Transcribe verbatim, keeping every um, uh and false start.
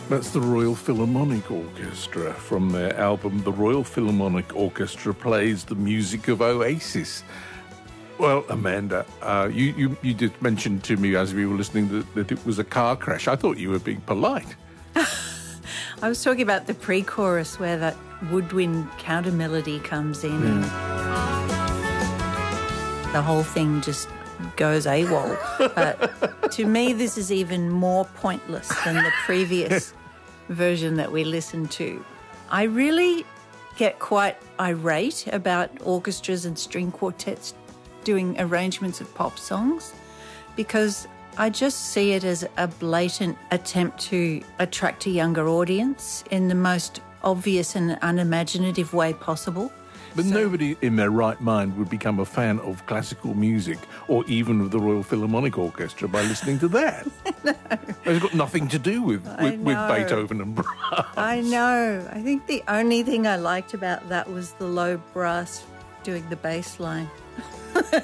That's the Royal Philharmonic Orchestra from their album The Royal Philharmonic Orchestra Plays the Music of Oasis. Well, Amanda, uh, you, you, you did mention to me as we were listening that, that it was a car crash. I thought you were being polite. I was talking about the pre-chorus where that woodwind counter melody comes in and the whole thing just goes AWOL. But to me, this is even more pointless than the previous version that we listened to. I really get quite irate about orchestras and string quartets doing arrangements of pop songs because I just see it as a blatant attempt to attract a younger audience in the most obvious and unimaginative way possible. But So- nobody in their right mind would become a fan of classical music or even of the Royal Philharmonic Orchestra by listening to that. No. It's got nothing to do with, with, with know. Beethoven and Brahms. I know. I think the only thing I liked about that was the low brass doing the bass line.